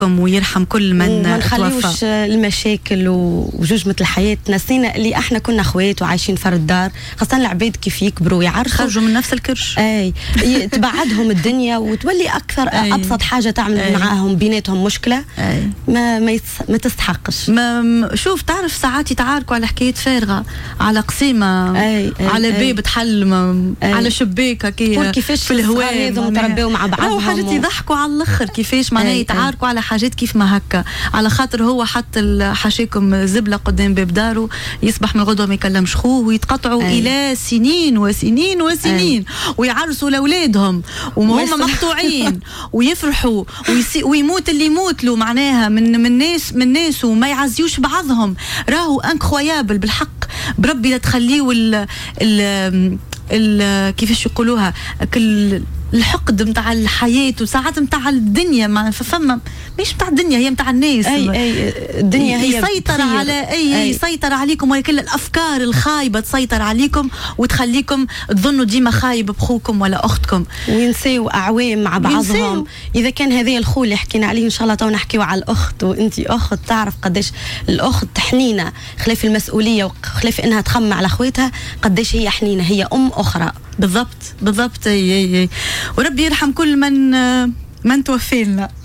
ويرحم كل من وما توفى. نخليوش المشاكل وجوجمة الحياة نسينا اللي احنا كنا اخوات وعايشين في الدار، خاصة العباد كيف يكبروا يعرفوا خرجوا من نفس الكرش. اي تبعدهم الدنيا وتولي اكثر ابسط حاجة تعمل معاهم بيناتهم مشكلة ما تستحقش. شوف تعرف ساعات يتعاركوا على حكاية فارغة، على قسيمة، على باب تحل، على شباك كيفاش في الهواء هذم تربيوا مع بعضهم حاجات يضحكوا على الاخر. كيفاش معناها يتعاركوا على حاجات كيف ما هكا، على خاطر هو حط حاشيكم زبلة قدام باب داره، يصبح من الغدوة ما يكلمش خوه، ويتقطعوا إلى سنين وسنين وسنين، ويعرسوا لأولادهم وهم مقطوعين ويفرحوا ويموت اللي يموت له معناها من ناس وما يعزيوش بعضهم. راهو انكرويابل بالحق، بربي لا تخليوا كيفاش يقولوها الحقد متاع الحياة وساعات متاع الدنيا، ما فما مش متاع الدنيا، هي متاع الناس. الدنيا هي يسيطر على يسيطر عليكم، وكل الأفكار الخايبة تسيطر عليكم وتخليكم تظنوا ديما خايب بخوكم ولا أختكم، وينسيوا أعوام مع بعضهم. إذا كان هذا الخو اللي حكينا عليه إن شاء الله تو نحكيو على الأخت، وأنتي أخت تعرف قديش الأخت حنينة، خلاف المسؤولية وخلاف إنها تخمع على أخواتها، قديش هي حنينة، هي أم أخرى. بالضبط وربي يرحم كل من توفي لنا.